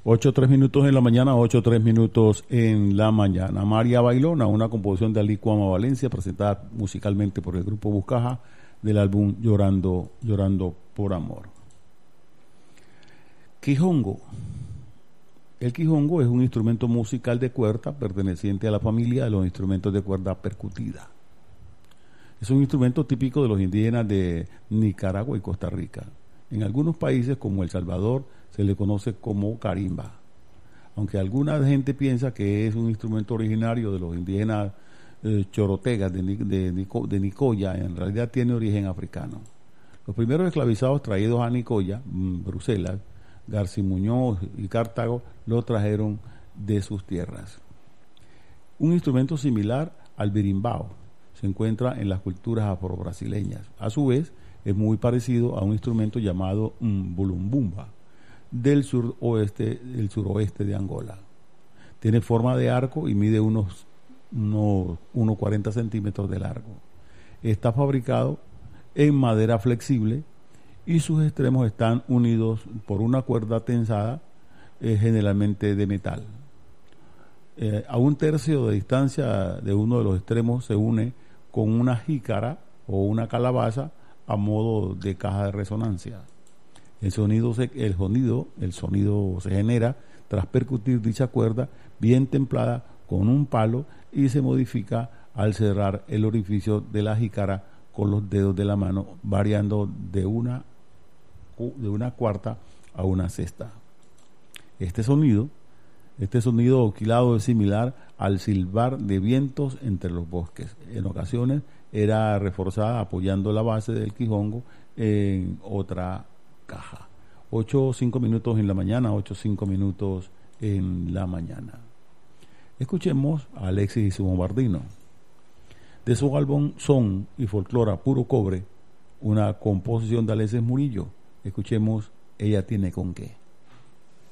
8:03 en la mañana, 8:03 en la mañana. María Bailona, una composición de Ali Cuama Valencia, presentada musicalmente por el grupo Buscaja, del álbum Llorando por Amor. Quijongo. El quijongo es un instrumento musical de cuerda perteneciente a la familia de los instrumentos de cuerda percutida. Es un instrumento típico de los indígenas de Nicaragua y Costa Rica. En algunos países, como El Salvador, se le conoce como carimba. Aunque alguna gente piensa que es un instrumento originario de los indígenas chorotegas de Nicoya, en realidad tiene origen africano. Los primeros esclavizados traídos a Nicoya, Bruselas, García Muñoz y Cartago, lo trajeron de sus tierras. Un instrumento similar al berimbau se encuentra en las culturas afro-brasileñas. A su vez, es muy parecido a un instrumento llamado bulumbumba del suroeste de Angola. Tiene forma de arco y mide unos 40 centímetros de largo. Está fabricado en madera flexible y sus extremos están unidos por una cuerda tensada, generalmente de metal. A un tercio de distancia de uno de los extremos se une con una jícara o una calabaza a modo de caja de resonancia. El sonido se genera tras percutir dicha cuerda bien templada con un palo y se modifica al cerrar el orificio de la jícara con los dedos de la mano, variando de una cuarta a una sexta. Este sonido oscilado es similar al silbar de vientos entre los bosques. En ocasiones era reforzada apoyando la base del quijongo en otra caja. 8:05 en la mañana, 8:05 en la mañana. Escuchemos a Alexis y su bombardino. De su álbum Son y Folclora Puro Cobre, una composición de Alexis Murillo. Escuchemos Ella tiene con qué.